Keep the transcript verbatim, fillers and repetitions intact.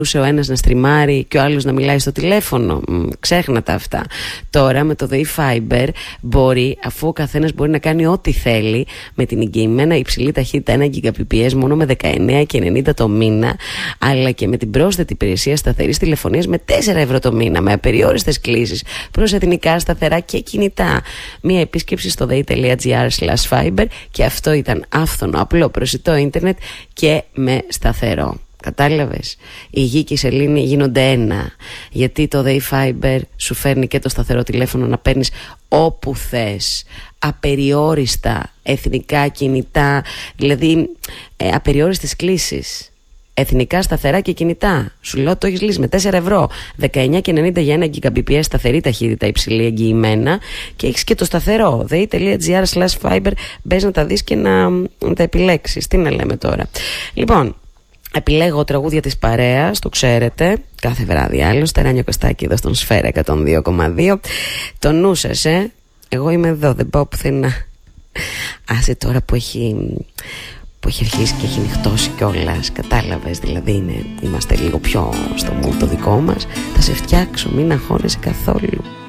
ο ένας να στριμάρει και ο άλλος να μιλάει στο τηλέφωνο. Μ, ξέχνα τα αυτά. Τώρα με το ΔΕΗ Fiber μπορεί, αφού ο καθένας μπορεί να κάνει ό,τι θέλει, με την εγγυημένα υψηλή ταχύτητα ένα Gbps μόνο με δεκαεννέα και ενενήντα το μήνα, αλλά και με την πρόσθετη υπηρεσία σταθερής τηλεφωνίας με τέσσερα ευρώ το μήνα, με απεριόριστες κλήσεις προς εθνικά, σταθερά και κινητά. Μία επίσκεψη στο dei.gr slash fiber και αυτό ήταν άφθονο, απλό, προσιτό ίντερνετ και με σταθερό. Κατάλαβες, η γη και η σελήνη γίνονται ένα, γιατί το ΔΕΗ Fiber σου φέρνει και το σταθερό τηλέφωνο να παίρνεις όπου θες, απεριόριστα εθνικά κινητά, δηλαδή ε, απεριόριστες κλήσεις, εθνικά, σταθερά και κινητά. Σου λέω το έχεις λύσει με τέσσερα ευρώ, δεκαεννέα και ενενήντα για ένα Gbps σταθερή ταχύτητα υψηλή εγγυημένα, και έχεις και το σταθερό dei.gr slash fiber. Μπες να τα δεις και να, να τα επιλέξεις. Τι να λέμε τώρα. Λοιπόν, επιλέγω τραγούδια της παρέας, το ξέρετε, κάθε βράδυ άλλωστε. Ράνιο Κωστάκη εδώ στον Σφαίρα εκατόν δύο κόμμα δύο. Το νου σας, ε. Εγώ είμαι εδώ, δεν πάω πουθενά. Άσε τώρα που έχει, που έχει αρχίσει και έχει νυχτώσει κιόλας. Κατάλαβες, δηλαδή είναι, είμαστε λίγο πιο στο mood το δικό μας. Θα σε φτιάξω, μην αγχώνεσαι καθόλου.